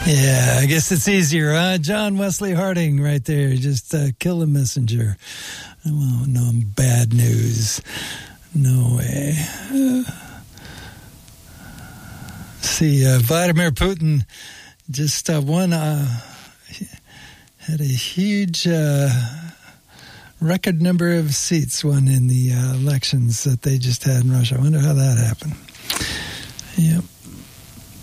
Yeah, I guess it's easier, huh? John Wesley Harding right there. Just kill the messenger. Oh, no, bad news. No way. See, Vladimir Putin just won, had a huge record number of seats won in the elections that they just had in Russia. I wonder how that happened. Yep.